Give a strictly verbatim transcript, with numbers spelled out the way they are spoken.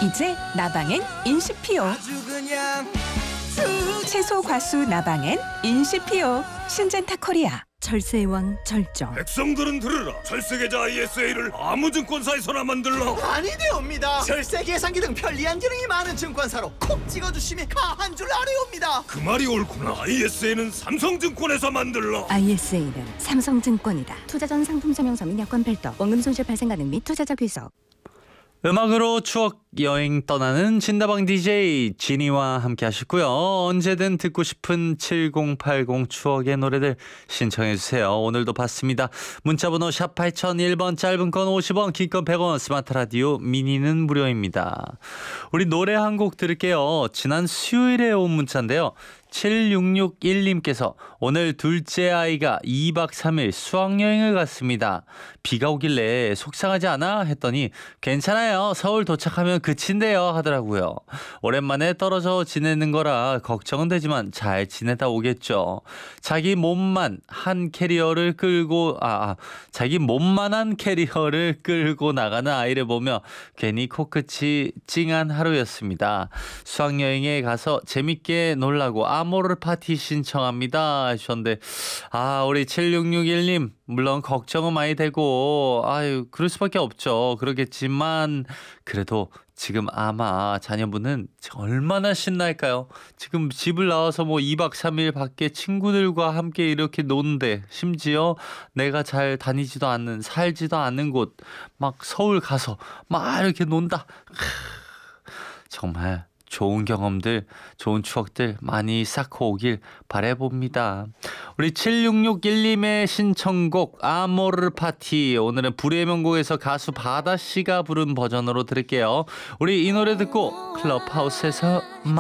이제 나방엔 인시피오. 채소 과수 나방엔 인시피오. 신젠타 코리아. 절세의 왕 절정. 백성들은 들으라. 절세계좌 아이에스에이를 아무 증권사에서나 만들라. 아니되옵니다. 절세 계산기 등 편리한 기능이 많은 증권사로 콕 찍어주시면 가한 줄 아래옵니다. 그 말이 옳구나. 아이에스에이는 삼성증권에서 만들라. 아이에스에이는 삼성증권이다. 투자 전 상품 설명서 및 여건 별도. 원금 손실 발생 가능 및 투자자 귀속. 음악으로 추억 여행 떠나는 진다방 디제이 지니와 함께 하시고요. 언제든 듣고 싶은 칠공팔공 추억의 노래들 신청해 주세요. 오늘도 받습니다. 문자번호 샵 팔공공일 번, 짧은 건 오십 원, 긴 건 백 원, 스마트 라디오 미니는 무료입니다. 우리 노래 한 곡 들을게요. 지난 수요일에 온 문자인데요. 칠육육일 님께서 오늘 둘째 아이가 이 박 삼 일 수학여행을 갔습니다. 비가 오길래 속상하지 않아? 했더니 괜찮아요. 서울 도착하면 그친대요 하더라고요. 오랜만에 떨어져 지내는 거라 걱정은 되지만 잘 지내다 오겠죠. 자기 몸만 한 캐리어를 끌고 아, 아 자기 몸만한 캐리어를 끌고 나가는 아이를 보며 괜히 코끝이 찡한 하루였습니다. 수학여행에 가서 재밌게 놀라고 아모르 파티 신청합니다 하셨는데, 아 우리 칠육육일 님 물론 걱정은 많이 되고 아유 그럴 수밖에 없죠. 그러겠지만 그래도 지금 아마 자녀분은 얼마나 신날까요? 지금 집을 나와서 뭐 이 박 삼 일 밖에 친구들과 함께 이렇게 노는데, 심지어 내가 잘 다니지도 않는 살지도 않는 곳 막 서울 가서 막 이렇게 논다. 정말 좋은 경험들, 좋은 추억들 많이 쌓고 오길 바라봅니다. 우리 칠육육일 님의 신청곡 아모르 파티, 오늘은 불의 명곡에서 가수 바다씨가 부른 버전으로 들을게요. 우리 이 노래 듣고 클럽하우스에서 만